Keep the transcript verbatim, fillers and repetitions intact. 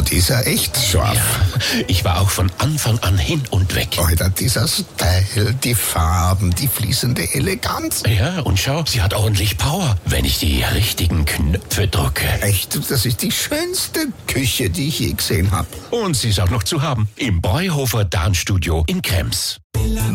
die ist ja echt scharf. Ja, ich war auch von Anfang an hin und weg. Alter, dieser Style, die Farben, die fließende Eleganz. Ja, und schau, sie hat ordentlich Power, wenn ich die richtigen Knöpfe drücke. Echt, das ist die schönste Küche, die ich je gesehen habe. Und sie ist auch noch zu haben im Breuhofer Darnstudio in Krems.